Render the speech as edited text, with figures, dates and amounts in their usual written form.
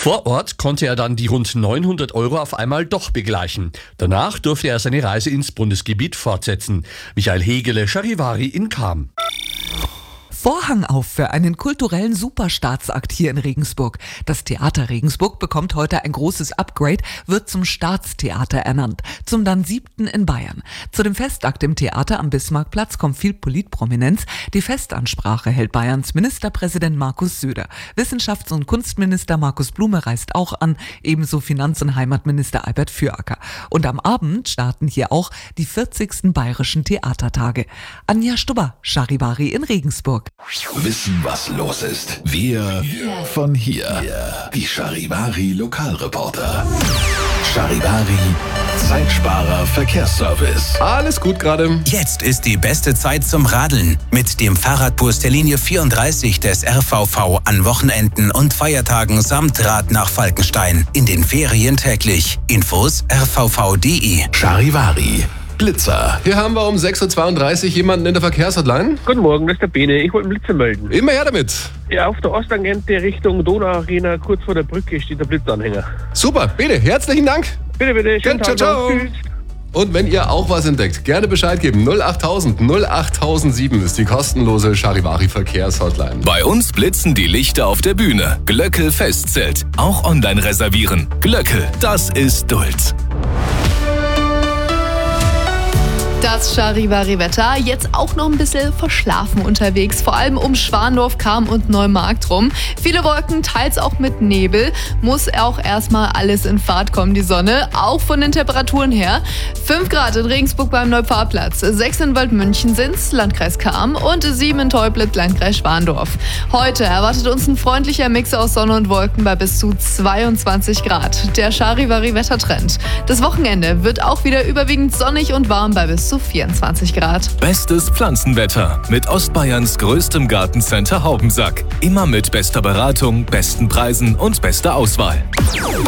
Vor Ort konnte er dann die rund 900 € auf einmal doch begleichen. Danach durfte er seine Reise ins Bundesgebiet fortsetzen. Michael Hegele, Charivari in Cham. Vorhang auf für einen kulturellen Superstaatsakt hier in Regensburg. Das Theater Regensburg bekommt heute ein großes Upgrade, wird zum Staatstheater ernannt, zum dann 7. in Bayern. Zu dem Festakt im Theater am Bismarckplatz kommt viel Politprominenz. Die Festansprache hält Bayerns Ministerpräsident Markus Söder. Wissenschafts- und Kunstminister Markus Blume reist auch an, ebenso Finanz- und Heimatminister Albert Füracker. Und am Abend starten hier auch die 40. Bayerischen Theatertage. Anja Stubber, Charivari in Regensburg. Wissen, was los ist. Wir von hier. Die Charivari Lokalreporter. Charivari Zeitsparer Verkehrsservice. Alles gut gerade. Jetzt ist die beste Zeit zum Radeln. Mit dem Fahrradbus der Linie 34 des RVV an Wochenenden und Feiertagen samt Rad nach Falkenstein. In den Ferien täglich. Infos rvv.de. Charivari Blitzer. Hier haben wir um 6.32 Uhr jemanden in der Verkehrshotline. Guten Morgen, das ist der Bene. Ich wollte einen Blitzer melden. Immer her damit. Ja, auf der Osttangente Richtung Donauarena, kurz vor der Brücke, steht der Blitzanhänger. Super, Bene, herzlichen Dank. Bitte, schönen Ciao, Tag ciao. noch. Tschüss. Und wenn ihr auch was entdeckt, gerne Bescheid geben. 08000 08007 ist die kostenlose Charivari Verkehrshotline. Bei uns blitzen die Lichter auf der Bühne. Glöckel Festzelt. Auch online reservieren. Glöckel, das ist Duld. Das Charivari-Wetter, jetzt auch noch ein bisschen verschlafen unterwegs, vor allem um Schwandorf, Cham und Neumarkt rum. Viele Wolken, teils auch mit Nebel, muss auch erstmal alles in Fahrt kommen, die Sonne, auch von den Temperaturen her. 5 Grad in Regensburg beim Neupfarrplatz, 6 in Waldmünchen sind's, Landkreis Cham, und 7 in Teublitz, Landkreis Schwandorf. Heute erwartet uns ein freundlicher Mix aus Sonne und Wolken bei bis zu 22 Grad. Der Charivari-Wettertrend. Das Wochenende wird auch wieder überwiegend sonnig und warm bei bis zu 24 Grad. Bestes Pflanzenwetter mit Ostbayerns größtem Gartencenter Haubensack. Immer mit bester Beratung, besten Preisen und bester Auswahl.